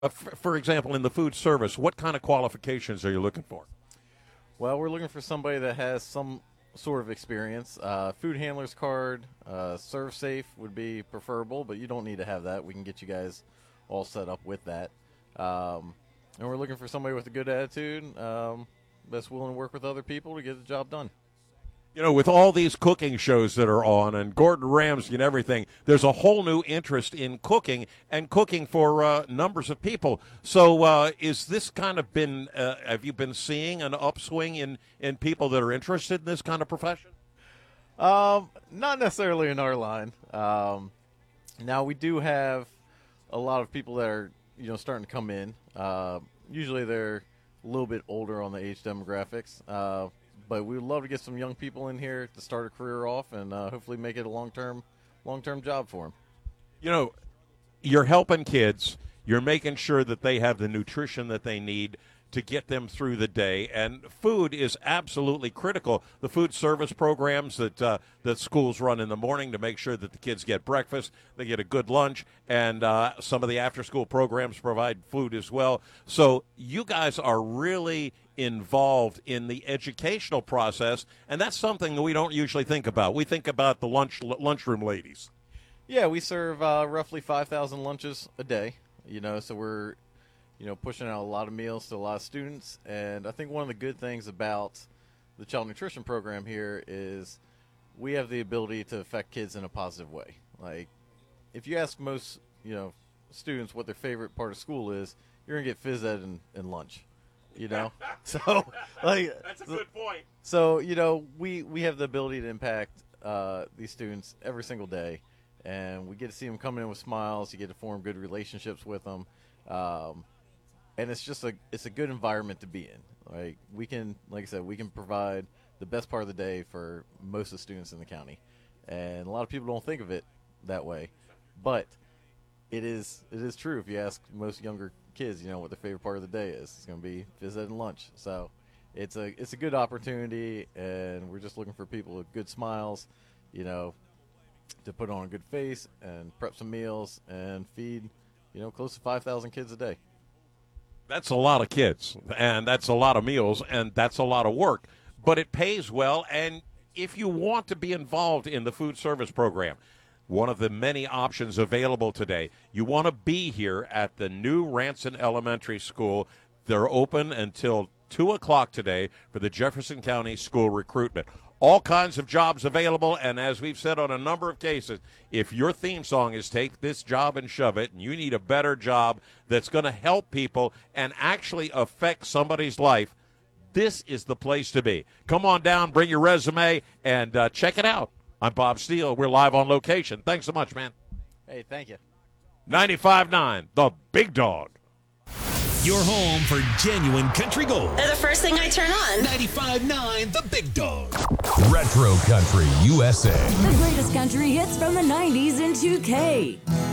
For example, in the food service, what kind of qualifications are you looking for? Well, we're looking for somebody that has some sort of experience. Food handler's card, serve safe would be preferable, but you don't need to have that. We can get you guys all set up with that. And we're looking for somebody with a good attitude that's willing to work with other people to get the job done. You know, with all these cooking shows that are on and Gordon Ramsay and everything, there's a whole new interest in cooking and cooking for numbers of people. So is this kind of been, have you been seeing an upswing in people that are interested in this kind of profession? Not necessarily in our line. Now, we do have a lot of people that are, starting to come in. Usually they're a little bit older on the age demographics. But we would love to get some young people in here to start a career off and hopefully make it a long-term job for them. You know, you're helping kids. You're making sure that they have the nutrition that they need to get them through the day. And food is absolutely critical. The food service programs that schools run in the morning to make sure that the kids get breakfast, they get a good lunch, and some of the after-school programs provide food as well. So you guys are really involved in the educational process, and that's something that we don't usually think about. We think about the lunchroom ladies. Yeah, we serve roughly 5,000 lunches a day, so we're pushing out a lot of meals to a lot of students. And I think one of the good things about the child nutrition program here is we have the ability to affect kids in a positive way. Like, if you ask most, students what their favorite part of school is, you're going to get phys ed and lunch, So, That's a good point. So, we have the ability to impact these students every single day. And we get to see them come in with smiles. You get to form good relationships with them. And it's just it's a good environment to be in. Like I said, we can provide the best part of the day for most of the students in the county. And a lot of people don't think of it that way, but it is true. If you ask most younger kids, what their favorite part of the day is, it's going to be phys ed and lunch. So it's a good opportunity, and we're just looking for people with good smiles, to put on a good face and prep some meals and feed, close to 5,000 kids a day. That's a lot of kids, and that's a lot of meals, and that's a lot of work. But it pays well, and if you want to be involved in the food service program, one of the many options available today, you want to be here at the new Ranson Elementary School. They're open until 2 o'clock today for the Jefferson County School Recruitment. All kinds of jobs available, and as we've said on a number of cases, if your theme song is take this job and shove it, and you need a better job that's going to help people and actually affect somebody's life, this is the place to be. Come on down, bring your resume, and check it out. I'm Bob Steele. We're live on location. Thanks so much, man. Hey, thank you. 95.9, The Big Dog. Your home for genuine country gold. They're the first thing I turn on. 95.9 The Big Dog. Retro Country USA. The greatest country hits from the 90s and 2K.